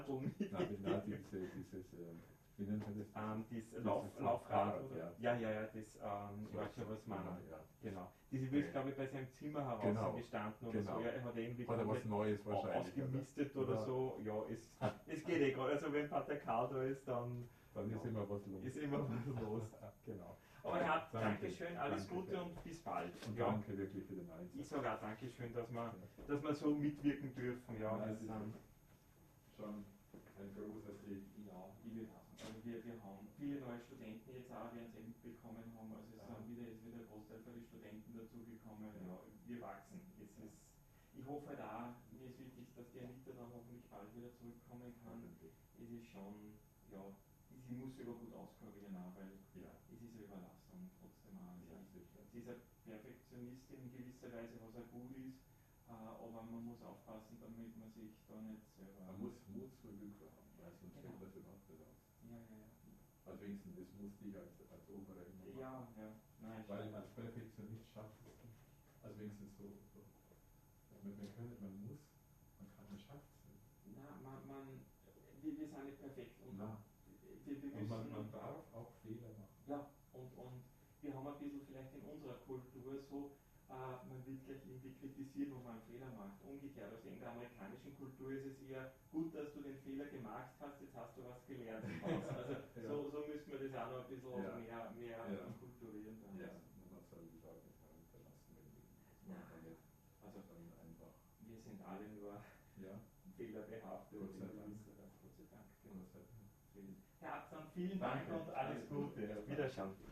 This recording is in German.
Nein, dieses, wie nennt man das? Laufrad, oder? Ja, Ich weiß schon, was man ja. Genau. Diese ist, glaube ich, bei seinem Zimmer heraus gestanden oder so. Ja, er hat irgendwie was Neues wahrscheinlich ausgemistet oder so. Ja, es geht eh gerade. Also wenn Pater Karl da ist, dann ist immer was los. Ist immer was los. Genau. Aber Herr, Dankeschön, alles Gute und bis bald. Und danke wirklich für den Einsatz. Ich sage auch Dankeschön, dass wir so mitwirken dürfen. Ja, das ist schon ein großes Lied. Ja, ich würde auch sagen. Also wir haben viele neue Studenten jetzt auch, werden es eben bekommen haben. Also es sind wieder ein Großteil für die Studenten dazugekommen. Ja, wir wachsen. Ich hoffe halt auch, mir ist wichtig, dass die Anita dann hoffentlich bald wieder zurückkommen kann. Es ist schon, ja, sie muss sich aber gut auskurieren, weil es ist eine Überlastung trotzdem auch. Sie ist eine Perfektionistin in gewisser Weise, was auch gut ist, aber man muss aufpassen, damit man sich da nicht selber... Man muss Mut zur Lücke haben, weil sonst fällt das überhaupt nicht aus. Ja. Also wenigstens, das musste ich als Oberer immer machen. Ja. Nein, weil als Perfektionist schafft es nicht. Also wenigstens so. Man schafft es nicht. Nein, wir sind nicht perfekt. Und man darf auch Fehler machen. Ja, und wir haben ein bisschen vielleicht in unserer Kultur so, man wird gleich irgendwie kritisieren, wenn man einen Fehler macht. Umgekehrt, also in der amerikanischen Kultur ist es eher gut, dass du den Fehler gemacht hast, jetzt hast du was gelernt. Also so müssen wir das auch noch ein bisschen mehr kulturieren. Man soll die Leute nicht herunterlassen, wenn dann einfach. Wir sind alle nur fehlerbehaftet. Gott sei Dank. Gott sei Dank. Herr Absam, vielen Dank und alles Gute. Wiederschauen.